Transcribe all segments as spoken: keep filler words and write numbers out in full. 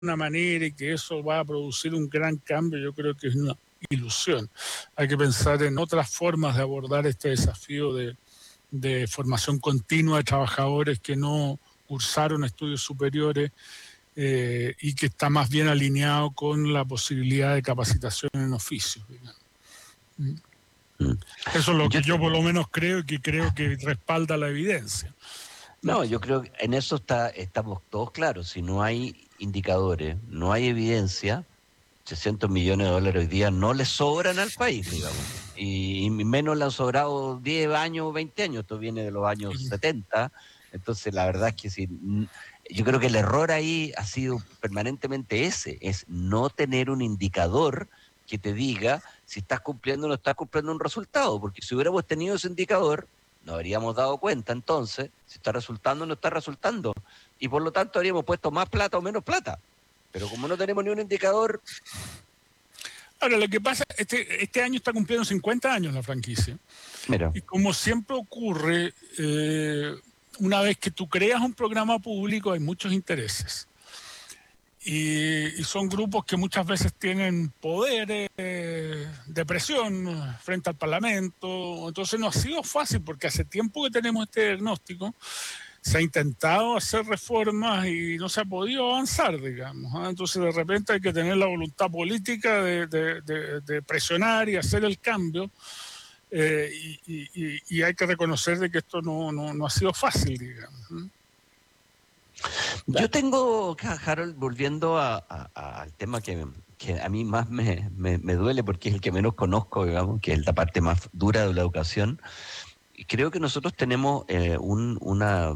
una manera y que eso va a producir un gran cambio, yo creo que es una ilusión. Hay que pensar en otras formas de abordar este desafío de, de formación continua de trabajadores que no cursaron estudios superiores eh, y que está más bien alineado con la posibilidad de capacitación en oficios, digamos. Mm. Eso es lo que yo, yo por lo menos creo y que creo que respalda la evidencia. No, yo creo que en eso está, estamos todos claros. Si no hay indicadores, no hay evidencia, seiscientos millones de dólares hoy día no le sobran al país, digamos. Y, y menos le han sobrado diez años, veinte años. Esto viene de los años setenta. Entonces, la verdad es que si, yo creo que el error ahí ha sido permanentemente ese, es no tener un indicador que te diga si estás cumpliendo o no estás cumpliendo un resultado. Porque si hubiéramos tenido ese indicador, nos habríamos dado cuenta entonces si está resultando o no está resultando. Y por lo tanto habríamos puesto más plata o menos plata. Pero como no tenemos ni un indicador... Ahora, lo que pasa, este, este año está cumpliendo cincuenta años la franquicia. Mira. Y como siempre ocurre, eh, una vez que tú creas un programa público hay muchos intereses. Y, y son grupos que muchas veces tienen poder eh, de presión frente al Parlamento. Entonces no ha sido fácil porque hace tiempo que tenemos este diagnóstico. Se ha intentado hacer reformas y no se ha podido avanzar, digamos. ¿eh? Entonces de repente hay que tener la voluntad política de, de, de, de presionar y hacer el cambio. Eh, y, y, y hay que reconocer de que esto no, no, no ha sido fácil, digamos. ¿eh? Yo tengo, Harold, volviendo a, a, al tema que, que a mí más me, me, me duele porque es el que menos conozco, digamos, que es la parte más dura de la educación. Creo que nosotros tenemos eh, un, una,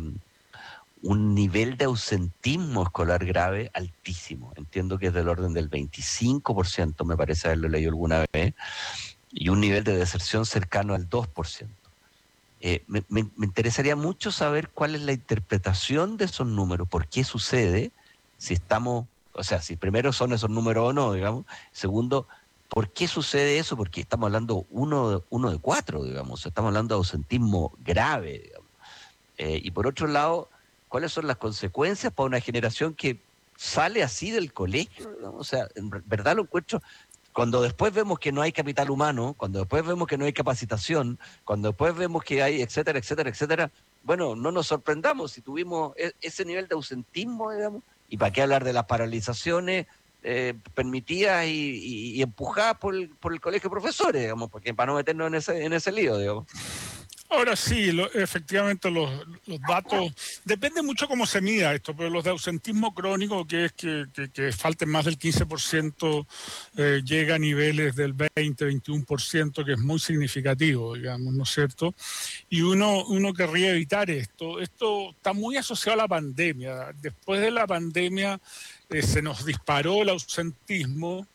un nivel de ausentismo escolar grave altísimo. Entiendo que es del orden del veinticinco por ciento, me parece haberlo leído alguna vez, y un nivel de deserción cercano al dos por ciento. Eh, me, me, me interesaría mucho saber cuál es la interpretación de esos números, por qué sucede, si estamos, o sea, si primero son esos números o no, digamos. Segundo, ¿por qué sucede eso? Porque estamos hablando uno, uno de cuatro, digamos, estamos hablando de ausentismo grave, digamos. Eh, y por otro lado, ¿cuáles son las consecuencias para una generación que sale así del colegio? Digamos? O sea, en verdad lo encuentro... Cuando después vemos que no hay capital humano, cuando después vemos que no hay capacitación, cuando después vemos que hay etcétera, etcétera, etcétera, bueno, no nos sorprendamos si tuvimos ese nivel de ausentismo, digamos, y para qué hablar de las paralizaciones eh, permitidas y, y, y empujadas por el, por el colegio de profesores, digamos, porque para no meternos en ese, en ese lío, digamos. Ahora sí, lo, efectivamente los, los datos, depende mucho cómo se mida esto, pero los de ausentismo crónico, que es que, que, que falten más del quince por ciento, eh, llega a niveles del veinte, veintiuno por ciento, que es muy significativo, digamos, ¿no es cierto? Y uno, uno querría evitar esto. Esto está muy asociado a la pandemia. Después de la pandemia eh, se nos disparó el ausentismo,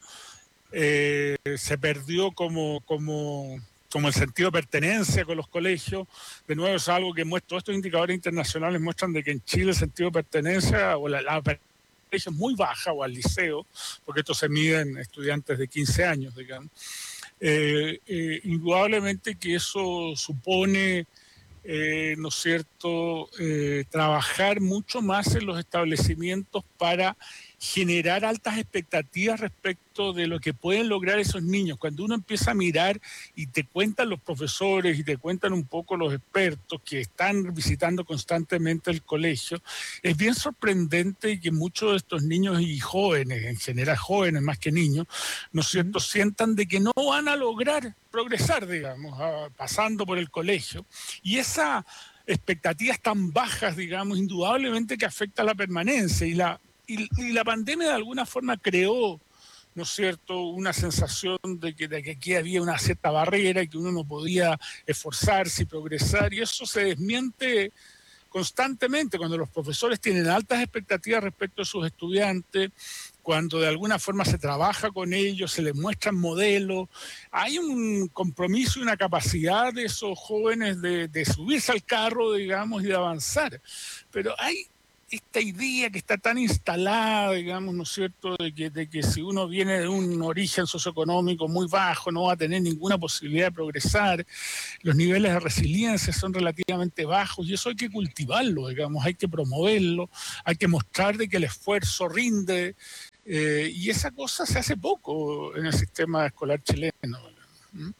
eh, se perdió como... como como el sentido de pertenencia con los colegios. De nuevo es algo que muestra, todos estos indicadores internacionales muestran de que en Chile el sentido de pertenencia o la, la pertenencia es muy baja, o al liceo, porque esto se mide en estudiantes de quince años, digamos. Eh, eh, indudablemente que eso supone, eh, ¿no es cierto?, eh, trabajar mucho más en los establecimientos para generar altas expectativas respecto de lo que pueden lograr esos niños. Cuando uno empieza a mirar y te cuentan los profesores y te cuentan un poco los expertos que están visitando constantemente el colegio, es bien sorprendente que muchos de estos niños y jóvenes, en general jóvenes más que niños, ¿no es cierto?, uh-huh. sientan de que no van a lograr progresar, digamos, a, pasando por el colegio. Y esa expectativas tan bajas, digamos, indudablemente que afecta a la permanencia y la Y, y la pandemia de alguna forma creó, ¿no es cierto?, una sensación de que, de que aquí había una cierta barrera y que uno no podía esforzarse y progresar, y eso se desmiente constantemente cuando los profesores tienen altas expectativas respecto a sus estudiantes, cuando de alguna forma se trabaja con ellos, se les muestran modelos, hay un compromiso y una capacidad de esos jóvenes de, de subirse al carro, digamos, y de avanzar, pero hay esta idea que está tan instalada, digamos, ¿no es cierto?, de que, de que si uno viene de un origen socioeconómico muy bajo no va a tener ninguna posibilidad de progresar, los niveles de resiliencia son relativamente bajos y eso hay que cultivarlo, digamos, hay que promoverlo, hay que mostrar de que el esfuerzo rinde, eh, y esa cosa se hace poco en el sistema escolar chileno. ¿Mm?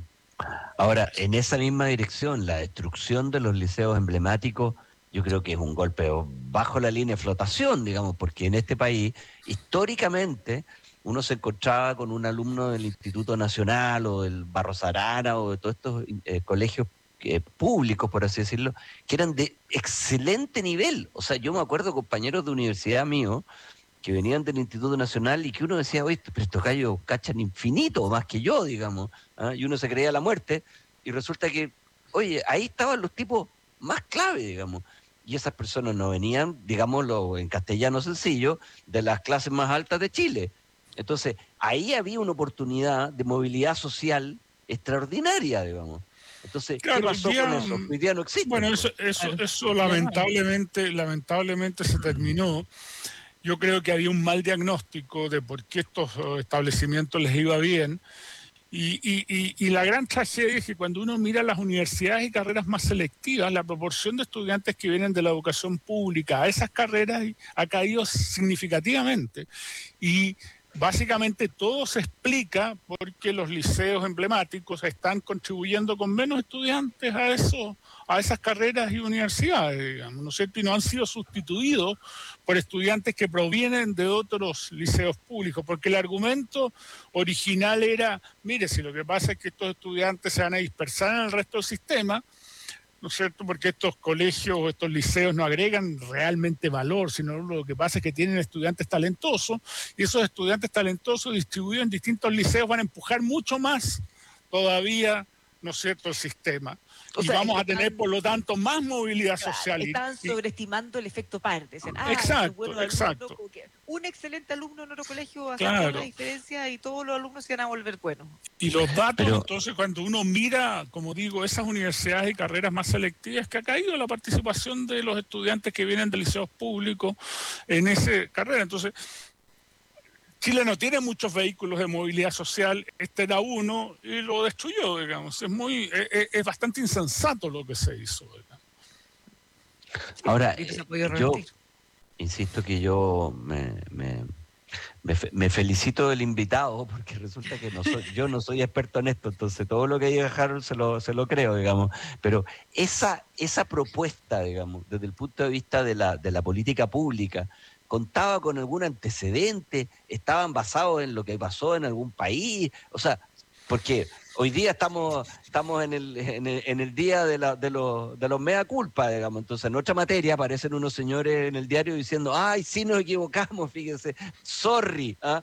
Ahora, en esa misma dirección, la destrucción de los liceos emblemáticos, yo creo que es un golpe bajo la línea de flotación, digamos, porque en este país, históricamente, uno se encontraba con un alumno del Instituto Nacional o del Barros Arana o de todos estos eh, colegios eh, públicos, por así decirlo, que eran de excelente nivel. O sea, yo me acuerdo compañeros de universidad míos que venían del Instituto Nacional y que uno decía, oye, pero estos gallos cachan infinito, más que yo, digamos, ¿ah? Y uno se creía la muerte, y resulta que, oye, ahí estaban los tipos más clave, digamos, y esas personas no venían, digámoslo en castellano sencillo, de las clases más altas de Chile. Entonces, ahí había una oportunidad de movilidad social extraordinaria, digamos. Entonces, claro, ¿qué pasó día, con eso? Hoy día no existe. Bueno, eso, eso, eso lamentablemente, lamentablemente se terminó. Yo creo que había un mal diagnóstico de por qué estos establecimientos les iba bien. Y, y, y, y la gran tragedia es que cuando uno mira las universidades y carreras más selectivas, la proporción de estudiantes que vienen de la educación pública a esas carreras ha caído significativamente. Y básicamente todo se explica porque los liceos emblemáticos están contribuyendo con menos estudiantes a eso, a esas carreras y universidades, digamos, ¿no es cierto? Y no han sido sustituidos por estudiantes que provienen de otros liceos públicos, porque el argumento original era, mire, si lo que pasa es que estos estudiantes se van a dispersar en el resto del sistema, ¿no es cierto?, porque estos colegios o estos liceos no agregan realmente valor, sino lo que pasa es que tienen estudiantes talentosos, y esos estudiantes talentosos distribuidos en distintos liceos van a empujar mucho más todavía, ¿no es cierto?, el sistema. O y sea, vamos a tener, por lo tanto, más movilidad claro, social. Estaban y, sobreestimando el efecto par. Decían, ah, exacto, bueno exacto. Alumno, un excelente alumno en otro colegio hace claro. una diferencia y todos los alumnos se van a volver buenos. Y los datos, Pero, entonces, cuando uno mira, como digo, esas universidades y carreras más selectivas, que ha caído la participación de los estudiantes que vienen de liceos públicos en esa carrera. Entonces, Chile no tiene muchos vehículos de movilidad social, este era uno y lo destruyó, digamos. Es muy, es, es bastante insensato lo que se hizo, digamos. Ahora, yo insisto que yo me, me, me, me felicito del invitado, porque resulta que no soy, yo no soy experto en esto, entonces todo lo que diga Harold se lo, se lo creo, digamos. Pero esa, esa propuesta, digamos, desde el punto de vista de la, de la política pública, ¿contaba con algún antecedente? ¿Estaban basados en lo que pasó en algún país? O sea, porque hoy día estamos estamos en el en el, en el día de, la, de, los, de los mea culpa, digamos. Entonces, en otra materia aparecen unos señores en el diario diciendo, ay, sí nos equivocamos, fíjense, sorry, ¿ah?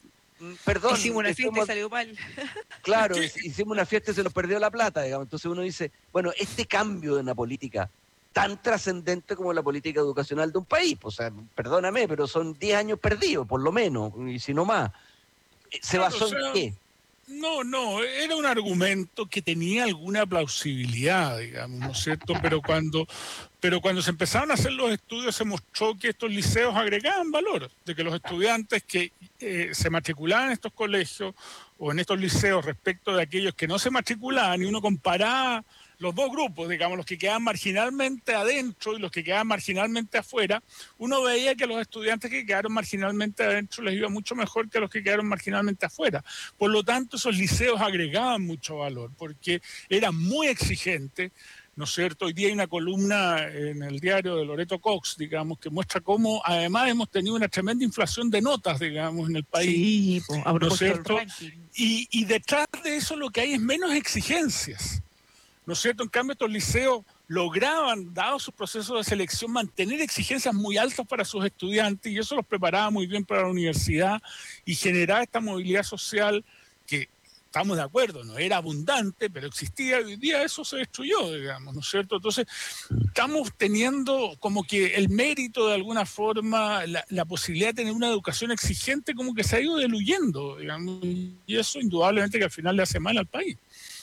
Perdón. Hicimos una fiesta y salió mal. Claro, hicimos una fiesta y se nos perdió la plata, digamos. Entonces uno dice, bueno, este cambio en la política tan trascendente como la política educacional de un país. O sea, perdóname, pero son diez años perdidos, por lo menos, y si no más. ¿Se claro, basó o sea, en qué? No, no, era un argumento que tenía alguna plausibilidad, digamos, ¿no es cierto? Pero cuando, pero cuando se empezaron a hacer los estudios se mostró que estos liceos agregaban valor, de que los estudiantes que eh, se matriculaban en estos colegios o en estos liceos respecto de aquellos que no se matriculaban, y uno comparaba los dos grupos, digamos, los que quedaban marginalmente adentro y los que quedaban marginalmente afuera, uno veía que los estudiantes que quedaron marginalmente adentro les iba mucho mejor que a los que quedaron marginalmente afuera. Por lo tanto, esos liceos agregaban mucho valor, porque eran muy exigentes, ¿no es cierto? Hoy día hay una columna en el diario de Loreto Cox, digamos, que muestra cómo además hemos tenido una tremenda inflación de notas, digamos, en el país. Sí, pues, a ¿no es cierto? Y, y detrás de eso lo que hay es menos exigencias, ¿no es cierto? En cambio, estos liceos lograban, dado sus procesos de selección, mantener exigencias muy altas para sus estudiantes, y eso los preparaba muy bien para la universidad y generaba esta movilidad social que, estamos de acuerdo, no era abundante, pero existía, y hoy día eso se destruyó, digamos, ¿no es cierto? Entonces, estamos teniendo como que el mérito, de alguna forma, la, la posibilidad de tener una educación exigente, como que se ha ido diluyendo, digamos, y eso indudablemente que al final le hace mal al país.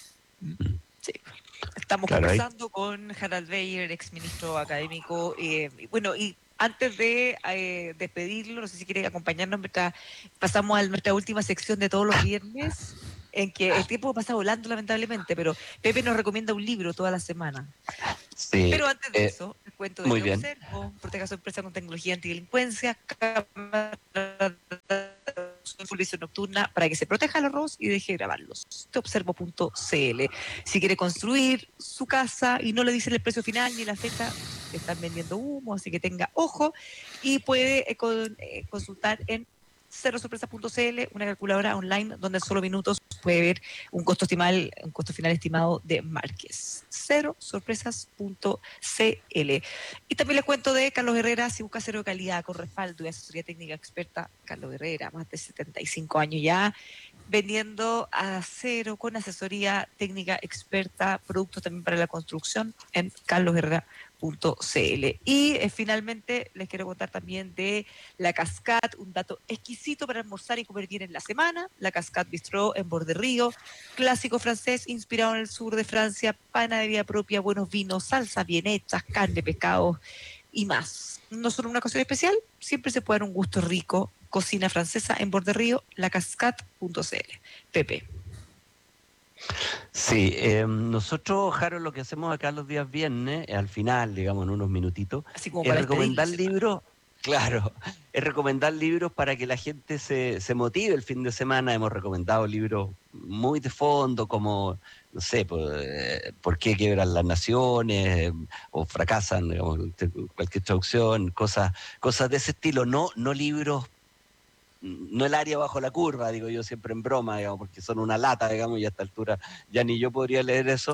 Sí. Estamos claro, conversando ahí con Harald Beyer, exministro académico. Eh, y bueno, y antes de eh, despedirlo, no sé si quiere acompañarnos mientras pasamos a nuestra última sección de todos los viernes, en que el tiempo pasa volando lamentablemente, pero Pepe nos recomienda un libro toda la semana. Sí, Pero antes de eh, eso, el cuento de muy Te bien. Observo, Proteja Empresa con Tecnología Antidelincuencia, cámara de nocturna para que se proteja los robos y deje de grabarlos. Teobservo punto c l. Si quiere construir su casa y no le dicen el precio final ni la fecha, le están vendiendo humo, así que tenga ojo y puede eh, con, eh, consultar en cero sorpresas punto c l, una calculadora online donde en solo minutos puede ver un costo estimal, un costo final estimado de Márquez. cero sorpresas punto c l. Y también les cuento de Carlos Herrera, si busca acero de calidad con respaldo y asesoría técnica experta, Carlos Herrera, más de setenta y cinco años ya, vendiendo acero con asesoría técnica experta, productos también para la construcción en carlos herrera punto c l. Y eh, finalmente les quiero contar también de La Cascade, un dato exquisito para almorzar y comer bien en la semana. La Cascade Bistrot en Borde Río, clásico francés inspirado en el sur de Francia, panadería propia, buenos vinos, salsas bien hechas, carne, pescado y más. No solo una ocasión especial, siempre se puede dar un gusto rico. Cocina francesa en Borde Río, la cascade punto c l. Pepe. Sí, eh, nosotros, Jaro, lo que hacemos acá los días viernes, eh, al final, digamos, en unos minutitos, Así como es para recomendar despedirse. libros, claro, es recomendar libros para que la gente se, se motive el fin de semana. Hemos recomendado libros muy de fondo, como, no sé, por, eh, por qué quiebran las naciones, eh, o fracasan, digamos, cualquier traducción, cosas, cosas de ese estilo, no, no libros, no el área bajo la curva, digo yo siempre en broma, digamos, porque son una lata, digamos, y a esta altura ya ni yo podría leer eso,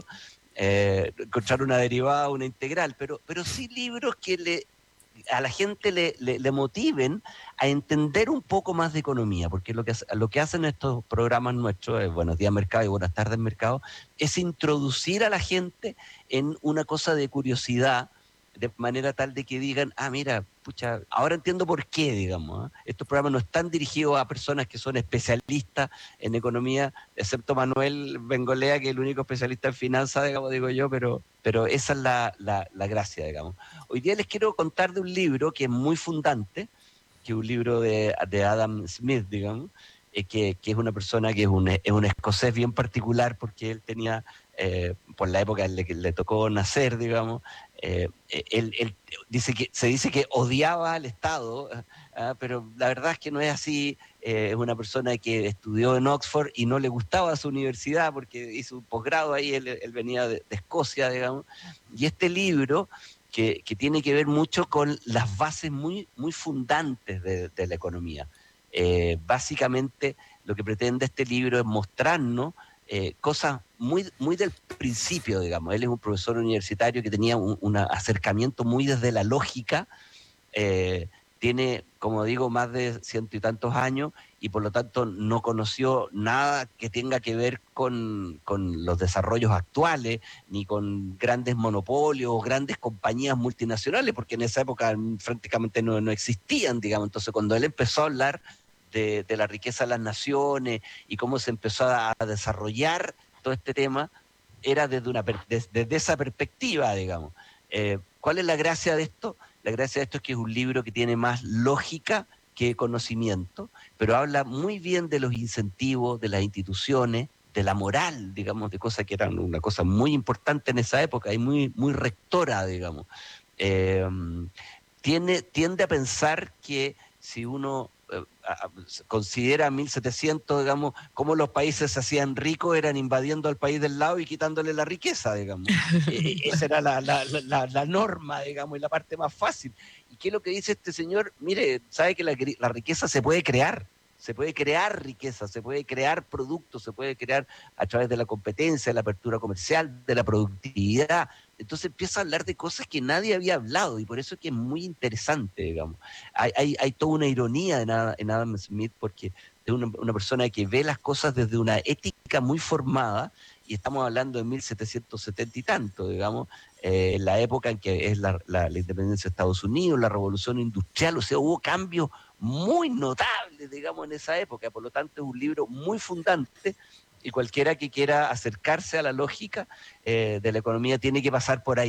eh, encontrar una derivada, una integral, pero, pero sí libros que le, a la gente le, le, le motiven a entender un poco más de economía, porque lo que, lo que hacen estos programas nuestros, eh, Buenos Días Mercado y Buenas Tardes Mercado, es introducir a la gente en una cosa de curiosidad, de manera tal de que digan, ah, mira, pucha, ahora entiendo por qué, digamos. ¿eh? Estos programas no están dirigidos a personas que son especialistas en economía, excepto Manuel Bengolea, que es el único especialista en finanzas, digamos, digo yo, pero, pero esa es la, la, la gracia, digamos. Hoy día les quiero contar de un libro que es muy fundante, que es un libro de, de Adam Smith, digamos, eh, que, que es una persona que es un, es un escocés bien particular, porque él tenía, eh, por la época en la que le tocó nacer, digamos, eh, él, él dice que, se dice que odiaba al Estado, ¿eh? Pero la verdad es que no es así. Eh, es una persona que estudió en Oxford y no le gustaba su universidad porque hizo un posgrado ahí, él, él venía de, de Escocia, digamos, y este libro que, que tiene que ver mucho con las bases muy, muy fundantes de, de la economía. Eh, básicamente lo que pretende este libro es mostrarnos eh, cosas muy, muy del principio, digamos. Él es un profesor universitario que tenía un, un acercamiento muy desde la lógica, eh, tiene, como digo, más de ciento y tantos años y por lo tanto no conoció nada que tenga que ver con, con los desarrollos actuales, ni con grandes monopolios o grandes compañías multinacionales, porque en esa época prácticamente no, no existían, digamos. Entonces, cuando él empezó a hablar de, de la riqueza de las naciones y cómo se empezó a, a desarrollar todo este tema, era desde, una, desde, desde esa perspectiva, digamos. Eh, ¿Cuál es la gracia de esto? La gracia de esto es que es un libro que tiene más lógica que conocimiento, pero habla muy bien de los incentivos, de las instituciones, de la moral, digamos, de cosas que eran una cosa muy importante en esa época y muy, muy rectora, digamos. Eh, tiene, tiende a pensar que si uno eh, considera mil setecientos, digamos, cómo los países se hacían ricos, eran invadiendo al país del lado y quitándole la riqueza, digamos. Eh, esa era la, la, la, la norma, digamos, y la parte más fácil. ¿Y qué es lo que dice este señor? Mire, sabe que la, la riqueza se puede crear. Se puede crear riqueza, se puede crear productos, se puede crear a través de la competencia, de la apertura comercial, de la productividad. Entonces empieza a hablar de cosas que nadie había hablado y por eso es que es muy interesante, digamos. Hay, hay, hay toda una ironía en Adam, en Adam Smith porque es una, una persona que ve las cosas desde una ética muy formada y estamos hablando de mil setecientos setenta y tanto, digamos, eh, en la época en que es la, la, la independencia de Estados Unidos, la revolución industrial, o sea, hubo cambios muy notables, digamos, en esa época, por lo tanto es un libro muy fundante y cualquiera que quiera acercarse a la lógica eh, de la economía tiene que pasar por ahí.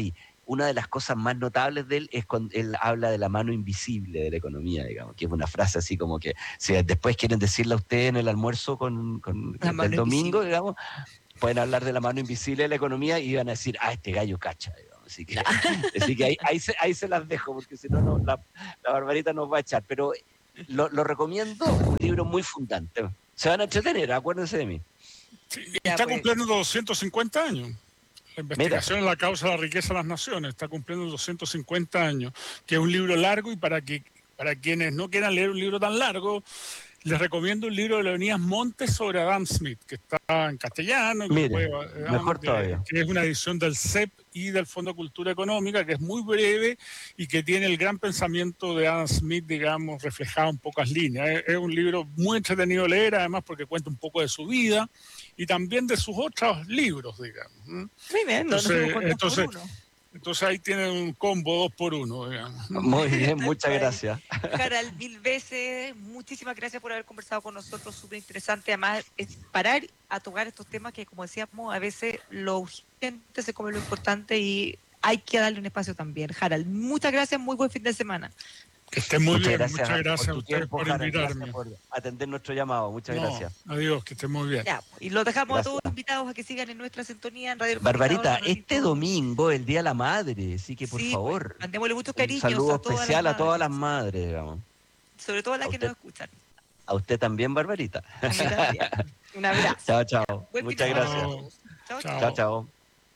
una de las cosas más notables de él es cuando él habla de la mano invisible de la economía, digamos, que es una frase así como que si después quieren decirla a ustedes en el almuerzo con, con el domingo, digamos, pueden hablar de la mano invisible de la economía y van a decir, ah, este gallo cacha, digamos. Así que, así que ahí, ahí, se, ahí se las dejo, porque si no, no la, la Barbarita nos va a echar. Pero lo, lo recomiendo, un libro muy fundante. Se van a entretener, acuérdense de mí. Sí, está pues. cumpliendo doscientos cincuenta años. La investigación en la causa de la riqueza de las naciones está cumpliendo doscientos cincuenta años, que es un libro largo, y para que para quienes no quieran leer un libro tan largo, les recomiendo un libro de Leonidas Montes sobre Adam Smith, que está en castellano, que, Mire, puede, mejor de, todavía. que es una edición del C E P y del Fondo de Cultura Económica, que es muy breve y que tiene el gran pensamiento de Adam Smith, digamos, reflejado en pocas líneas. Es, es un libro muy entretenido de leer, además porque cuenta un poco de su vida y también de sus otros libros, digamos. Muy bien, entonces, no entonces, por uno. entonces ahí tienen un combo dos por uno, digamos. Muy bien, muchas gracias. Harald, mil veces, muchísimas gracias por haber conversado con nosotros, súper interesante. Además, es parar a tocar estos temas que, como decíamos, a veces lo urgente se come lo importante y hay que darle un espacio también. Harald, muchas gracias, muy buen fin de semana. Que estén muy muchas bien, gracias muchas gracias por a tu ustedes tiempo, por Harald, invitarme. gracias por atender nuestro llamado, muchas No, gracias. Adiós, que estén muy bien. Ya, y los dejamos Gracias. a todos invitados a que sigan en nuestra sintonía en Radio Barbarita, Computador, este domingo es el Día de la Madre, así que por sí, favor, pues, mandémosle muchos un cariños saludo a todas especial las a todas las madres, madres, digamos. sobre todo a las A que usted. nos escuchan. A usted también, Barbarita. A mí también. Un abrazo. Chao, chao. Buen fin Muchas de semana a gracias. todos. Chao, Chao. Chao, chao.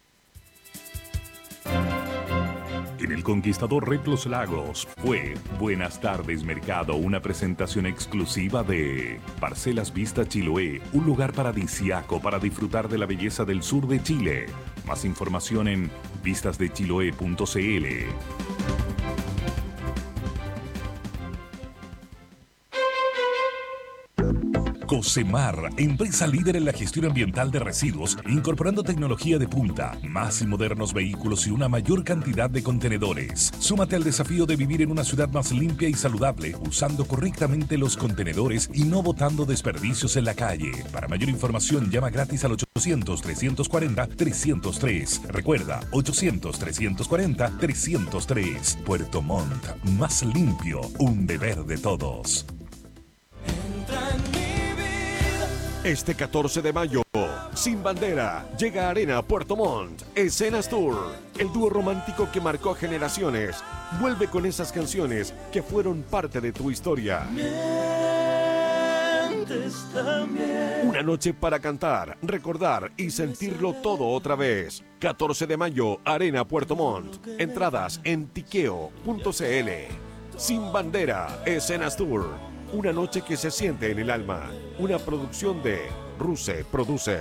En El Conquistador Red Los Lagos fue Buenas tardes Mercado, una presentación exclusiva de Parcelas Vista Chiloé, un lugar paradisiaco para disfrutar de la belleza del sur de Chile. Más información en vistas de chiloé punto c l. Cosemar, empresa líder en la gestión ambiental de residuos, incorporando tecnología de punta, más y modernos vehículos y una mayor cantidad de contenedores. Súmate al desafío de vivir en una ciudad más limpia y saludable, usando correctamente los contenedores y no botando desperdicios en la calle. Para mayor información, llama gratis al ochocientos, trescientos cuarenta, trescientos tres. Recuerda, ochocientos, trescientos cuarenta, trescientos tres. Puerto Montt, más limpio, un deber de todos. Este catorce de mayo, Sin Bandera, llega a Arena Puerto Montt, Escenas Tour. El dúo romántico que marcó generaciones vuelve con esas canciones que fueron parte de tu historia. Una noche para cantar, recordar y sentirlo todo otra vez. catorce de mayo, Arena Puerto Montt. Entradas en tiqueo punto c l. Sin Bandera, Escenas Tour. Una noche que se siente en el alma. Una producción de Ruse Produce.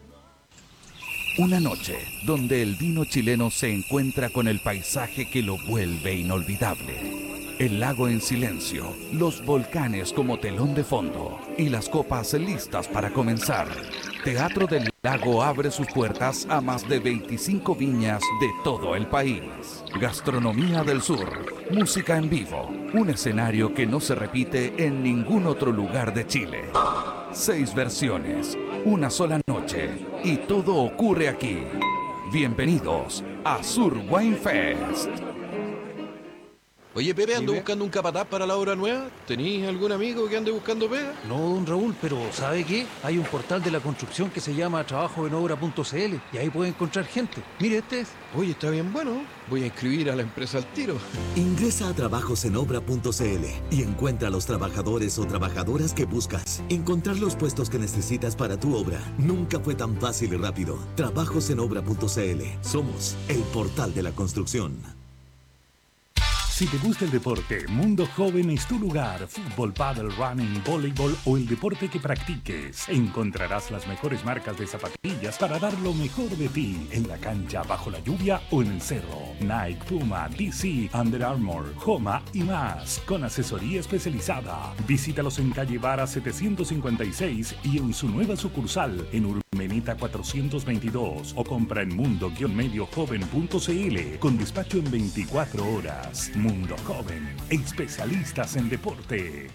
Una noche donde el vino chileno se encuentra con el paisaje que lo vuelve inolvidable. El lago en silencio, los volcanes como telón de fondo y las copas listas para comenzar. Teatro del Lago abre sus puertas a más de veinticinco viñas de todo el país. Gastronomía del Sur, música en vivo, un escenario que no se repite en ningún otro lugar de Chile. Seis versiones, una sola noche y todo ocurre aquí. Bienvenidos a Sur Wine Fest. Oye, Pepe, ando buscando un capataz para la obra nueva. ¿Tenís algún amigo que ande buscando pega? No, don Raúl, pero ¿sabe qué? Hay un portal de la construcción que se llama trabajo en obra punto c l y ahí puede encontrar gente. Mire, este es. Oye, está bien bueno. Voy a inscribir a la empresa al tiro. Ingresa a trabajos en obra punto c l y encuentra a los trabajadores o trabajadoras que buscas. Encontrar los puestos que necesitas para tu obra nunca fue tan fácil y rápido. trabajos en obra punto c l. Somos el portal de la construcción. Si te gusta el deporte, Mundo Joven es tu lugar. Fútbol, pádel, running, voleibol o el deporte que practiques. Encontrarás las mejores marcas de zapatillas para dar lo mejor de ti. En la cancha, bajo la lluvia o en el cerro. Nike, Puma, D C, Under Armour, Homa y más. Con asesoría especializada. Visítalos en calle Vara setecientos cincuenta y seis y en su nueva sucursal en Urmeneta cuatrocientos veintidós. O compra en mundo medio joven punto c l con despacho en veinticuatro horas. Mundo Joven, especialistas en deporte.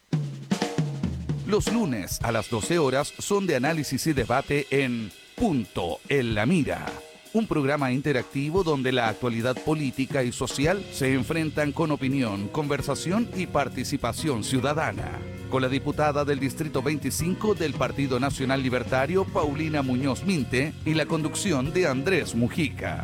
Los lunes a las doce horas son de análisis y debate en Punto en la Mira. un programa interactivo donde la actualidad política y social se enfrentan con opinión, conversación y participación ciudadana. Con la diputada del Distrito veinticinco del Partido Nacional Libertario, Paulina Muñoz Minte, y la conducción de Andrés Mujica.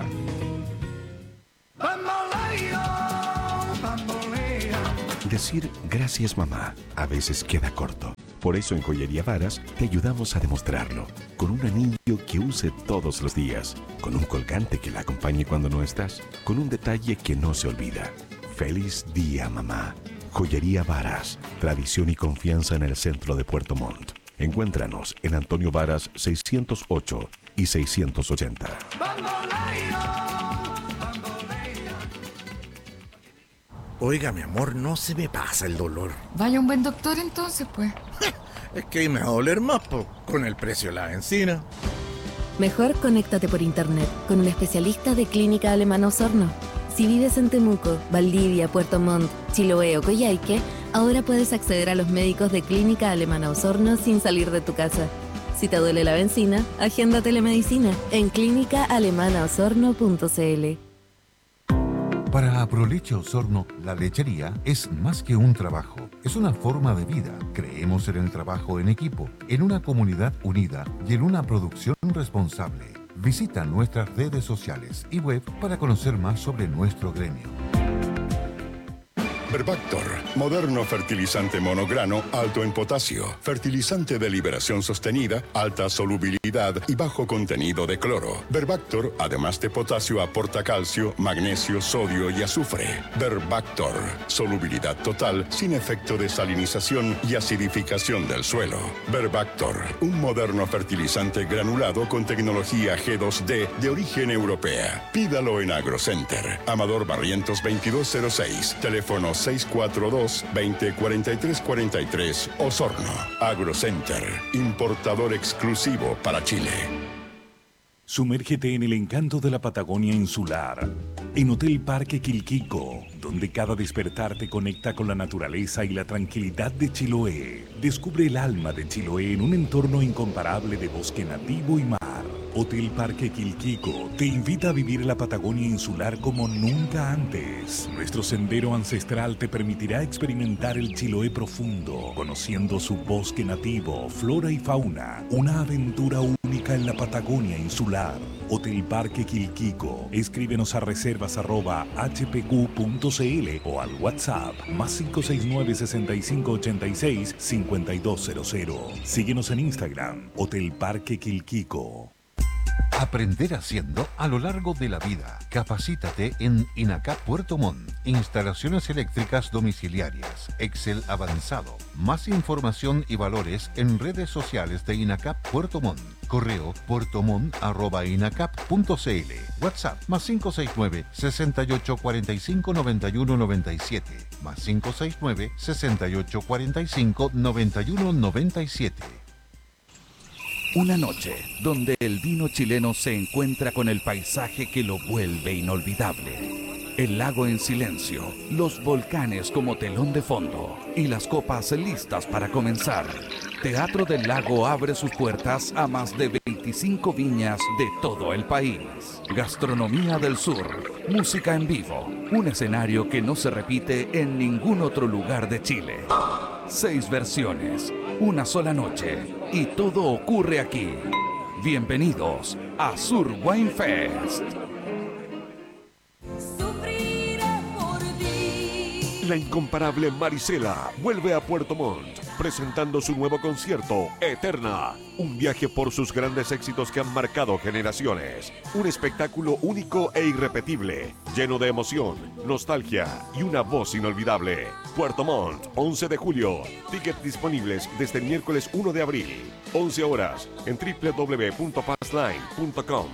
Decir gracias mamá a veces queda corto. Por eso en Joyería Varas te ayudamos a demostrarlo. Con un anillo que use todos los días. Con un colgante que la acompañe cuando no estás. Con un detalle que no se olvida. Feliz día mamá. Joyería Varas. Tradición y confianza en el centro de Puerto Montt. Encuéntranos en Antonio Varas seiscientos ocho y seiscientos ochenta. Oiga, mi amor, no se me pasa el dolor. Vaya un buen doctor entonces, pues. Es que ahí me va a doler más, po, con el precio de la benzina. Mejor conéctate por internet con un especialista de Clínica Alemana Osorno. Si vives en Temuco, Valdivia, Puerto Montt, Chiloé o Coyhaique, ahora puedes acceder a los médicos de Clínica Alemana Osorno sin salir de tu casa. Si te duele la benzina, agenda telemedicina en clínica alemana osorno punto c l. Para Aproleche Osorno, la lechería es más que un trabajo, es una forma de vida. Creemos en el trabajo en equipo, en una comunidad unida y en una producción responsable. Visita nuestras redes sociales y web para conocer más sobre nuestro gremio. Verbactor, moderno fertilizante monograno alto en potasio, fertilizante de liberación sostenida, alta solubilidad y bajo contenido de cloro. Verbactor, además de potasio, aporta calcio, magnesio, sodio y azufre. Verbactor, solubilidad total, sin efecto de salinización y acidificación del suelo. Verbactor, un moderno fertilizante granulado con tecnología G dos D de origen europea. Pídalo en AgroCenter. Amador Barrientos veintidós cero seis, teléfono seis cuatro dos, veinte, cuarenta y tres cuarenta y tres, Osorno. AgroCenter, importador exclusivo para Chile. Sumérgete en el encanto de la Patagonia insular, en Hotel Parque Quilquico, donde cada despertar te conecta con la naturaleza y la tranquilidad de Chiloé. Descubre el alma de Chiloé en un entorno incomparable de bosque nativo y mar. Hotel Parque Quilquico te invita a vivir la Patagonia insular como nunca antes. Nuestro sendero ancestral te permitirá experimentar el Chiloé profundo, conociendo su bosque nativo, flora y fauna. Una aventura única en la Patagonia insular. Hotel Parque Quilquico. Escríbenos a reservas arroba h p q punto c l o al WhatsApp más cinco seis nueve, sesenta y cinco ochenta y seis, cincuenta y dos cero cero. Síguenos en Instagram, Hotel Parque Quilquico. Aprender haciendo a lo largo de la vida. Capacítate en INACAP Puerto Montt. Instalaciones eléctricas domiciliarias. Excel avanzado. Más información y valores en redes sociales de INACAP Puerto Montt. Correo puertomont arroba inacap punto c l. WhatsApp más cinco seis nueve, sesenta y ocho cuarenta y cinco, noventa y uno noventa y siete. Más cinco seis nueve, sesenta y ocho cuarenta y cinco, noventa y uno noventa y siete. Una noche donde el vino chileno se encuentra con el paisaje que lo vuelve inolvidable. El lago en silencio, los volcanes como telón de fondo y las copas listas para comenzar. Teatro del Lago abre sus puertas a más de veinticinco viñas de todo el país. Gastronomía del Sur, música en vivo, un escenario que no se repite en ningún otro lugar de Chile. Seis versiones, una sola noche y todo ocurre aquí. Bienvenidos a Sur Wine Fest. La incomparable Marisela vuelve a Puerto Montt, presentando su nuevo concierto, Eterna. Un viaje por sus grandes éxitos que han marcado generaciones. Un espectáculo único e irrepetible, lleno de emoción, nostalgia y una voz inolvidable. Puerto Montt, once de julio. Tickets disponibles desde el miércoles uno de abril. once horas en doble u doble u doble u punto passline punto com.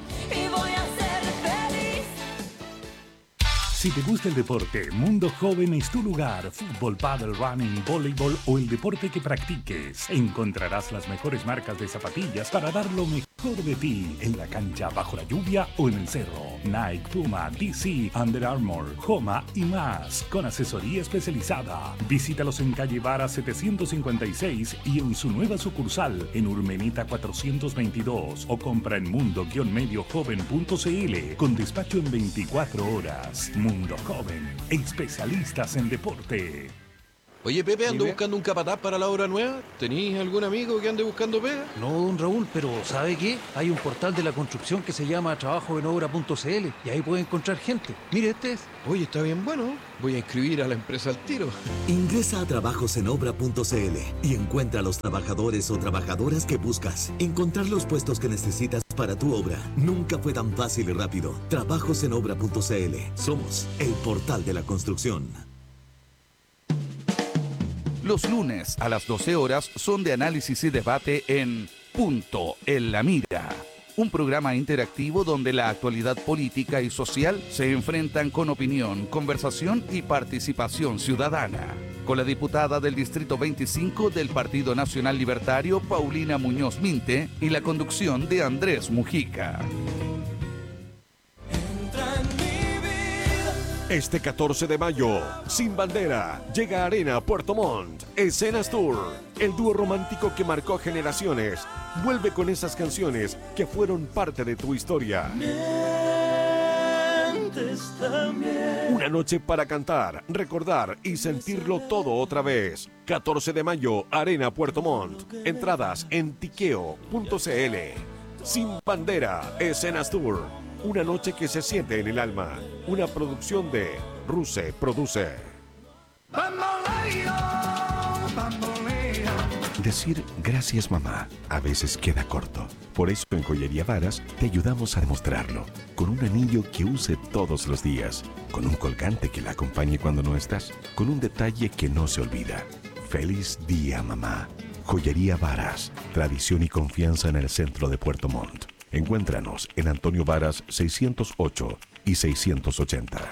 Si te gusta el deporte, Mundo Joven es tu lugar. Fútbol, pádel, running, voleibol o el deporte que practiques. Encontrarás las mejores marcas de zapatillas para dar lo mejor mejor de ti en la cancha, bajo la lluvia o en el cerro. Nike, Puma, D C, Under Armour, Homa y más, con asesoría especializada. Visítalos en calle Vara setecientos cincuenta y seis y en su nueva sucursal en Urmenita cuatrocientos veintidós o compra en mundo medio joven punto c l con despacho en veinticuatro horas. Mundo Joven, especialistas en deporte. Oye, Pepe, ando buscando un capataz para la obra nueva. ¿Tenís algún amigo que ande buscando pega? No, don Raúl, pero ¿sabe qué? Hay un portal de la construcción que se llama trabajo en obra punto c l y ahí puede encontrar gente. Mire, este es. Oye, está bien bueno. Voy a inscribir a la empresa al tiro. Ingresa a trabajos en obra punto c l y encuentra a los trabajadores o trabajadoras que buscas. Encontrar los puestos que necesitas para tu obra nunca fue tan fácil y rápido. trabajos en obra punto c l. Somos el portal de la construcción. Los lunes a las doce horas son de análisis y debate en Punto en la Mira. Un programa interactivo donde la actualidad política y social se enfrentan con opinión, conversación y participación ciudadana. Con la diputada del Distrito veinticinco del Partido Nacional Libertario, Paulina Muñoz Minte, y la conducción de Andrés Mujica. Este catorce de mayo, Sin Bandera, llega a Arena Puerto Montt, Escenas Tour. El dúo romántico que marcó generaciones vuelve con esas canciones que fueron parte de tu historia. Una noche para cantar, recordar y sentirlo todo otra vez. catorce de mayo, Arena Puerto Montt. Entradas en tiqueo punto c l. Sin Bandera, Escenas Tour. Una noche que se siente en el alma. Una producción de Ruse Produce. Decir gracias mamá a veces queda corto. Por eso en Joyería Varas te ayudamos a demostrarlo. Con un anillo que use todos los días. Con un colgante que la acompañe cuando no estás. Con un detalle que no se olvida. Feliz día mamá. Joyería Varas. Tradición y confianza en el centro de Puerto Montt. Encuéntranos en Antonio Varas seiscientos ocho y seiscientos ochenta.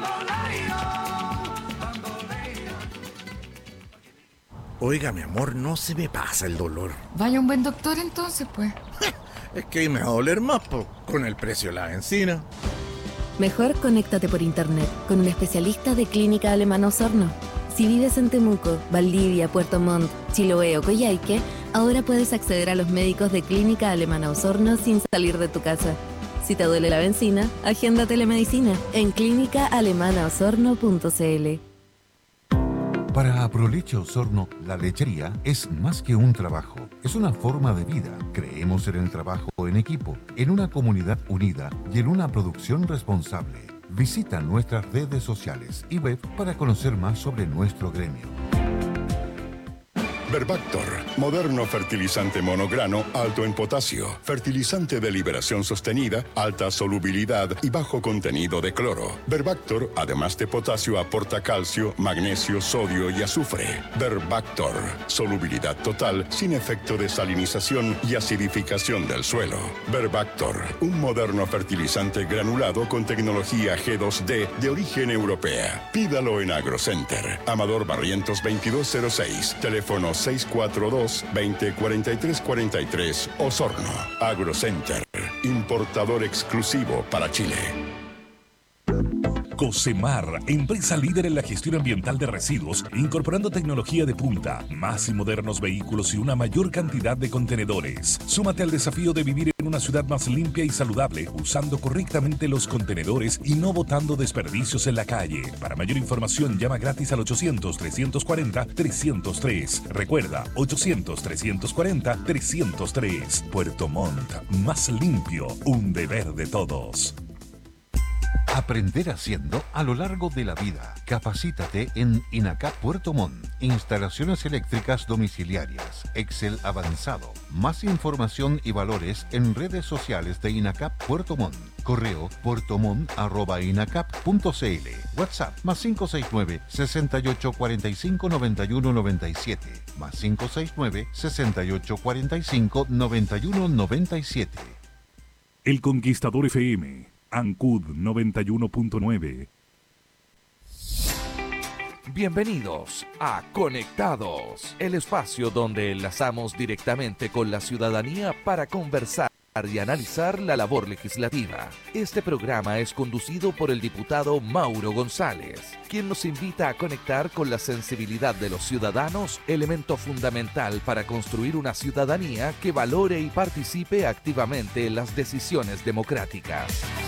Oiga, mi amor, no se me pasa el dolor. Vaya un buen doctor entonces, pues. Es que me va a doler más, po, con el precio de la benzina. Mejor conéctate por internet con un especialista de Clínica Alemana Osorno. Si vives en Temuco, Valdivia, Puerto Montt, Chiloé o Coyhaique, ahora puedes acceder a los médicos de Clínica Alemana Osorno sin salir de tu casa. Si te duele la benzina, agenda telemedicina en clínica alemana osorno punto c l. Para Aproleche Osorno, la lechería es más que un trabajo, es una forma de vida. Creemos en el trabajo en equipo, en una comunidad unida y en una producción responsable. Visita nuestras redes sociales y web para conocer más sobre nuestro gremio. Verbactor, moderno fertilizante monograno alto en potasio, fertilizante de liberación sostenida, alta solubilidad y bajo contenido de cloro. Verbactor, además de potasio, aporta calcio, magnesio, sodio y azufre. Verbactor, solubilidad total, sin efecto de salinización y acidificación del suelo. Verbactor, un moderno fertilizante granulado con tecnología G dos D de origen europea. Pídalo en AgroCenter. Amador Barrientos veintidós cero seis, teléfono seis cuatro dos, veinte, cuarenta y tres cuarenta y tres, Osorno. AgroCenter, importador exclusivo para Chile. Cocemar, empresa líder en la gestión ambiental de residuos, incorporando tecnología de punta, más y modernos vehículos y una mayor cantidad de contenedores. Súmate al desafío de vivir en una ciudad más limpia y saludable, usando correctamente los contenedores y no botando desperdicios en la calle. Para mayor información, llama gratis al ochocientos, trescientos cuarenta, trescientos tres. Recuerda, ochocientos, trescientos cuarenta, trescientos tres. Puerto Montt, más limpio, un deber de todos. Aprender haciendo a lo largo de la vida. Capacítate en INACAP Puerto Montt. Instalaciones eléctricas domiciliarias. Excel avanzado. Más información y valores en redes sociales de INACAP Puerto Montt. Correo puertomont arroba inacap punto c l. WhatsApp más cinco seis nueve, sesenta y ocho, cuarenta y cinco, noventa y uno, noventa y siete. Más cinco seis nueve, sesenta y ocho, cuarenta y cinco, noventa y uno, noventa y siete. El Conquistador F M. Ancud noventa y uno punto nueve. Bienvenidos a Conectados, el espacio donde enlazamos directamente con la ciudadanía para conversar y analizar la labor legislativa. Este programa es conducido por el diputado Mauro González, quien nos invita a conectar con la sensibilidad de los ciudadanos, elemento fundamental para construir una ciudadanía que valore y participe activamente en las decisiones democráticas.